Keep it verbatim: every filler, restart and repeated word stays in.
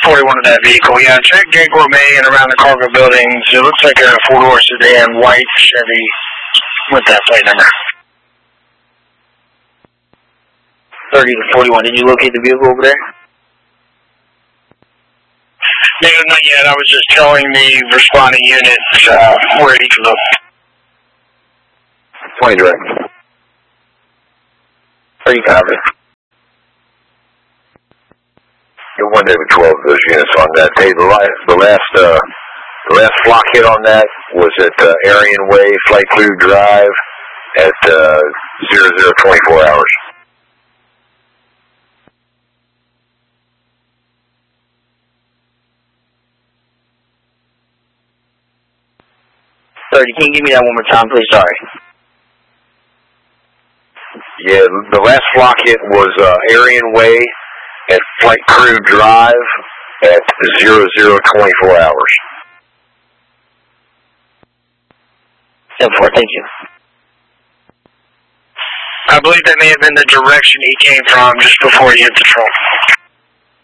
forty-one of that vehicle. Yeah, check Gate Gourmet and around the cargo buildings. It looks like a four-door sedan, white Chevy with that plate number. thirty to forty-one. Did you locate the vehicle over there? No, not yet. I was just telling the responding unit uh, where he could look. twenty direct. thirty copy. You're one every twelve of those units on that. Hey, the last, the last, uh, the last flock hit on that was at uh, Aryan Way, Flight Crew Drive, at uh, zero zero twenty-four hours. thirty. Can you give me that one more time, please? Sorry. Yeah, the last flock hit was uh, Aryan Way at Flight Crew Drive at zero zero twenty-four hours. ten four, thank you. I believe that may have been the direction he came from just before he hit the truck.